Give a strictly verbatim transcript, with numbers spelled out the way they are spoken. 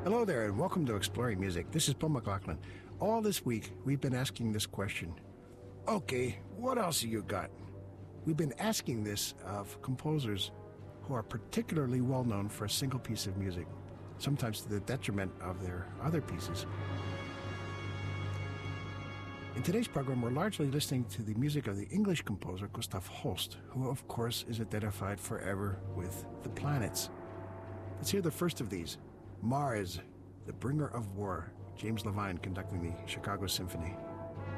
Hello there, and welcome to Exploring Music. This is Paul McLaughlin. All this week, we've been asking this question. Okay, what else have you got? We've been asking this of composers who are particularly well known for a single piece of music, sometimes to the detriment of their other pieces. In today's program, we're largely listening to the music of the English composer Gustav Holst, who of course is identified forever with the planets. Let's hear the first of these. Mars, the Bringer of War, James Levine conducting the Chicago Symphony.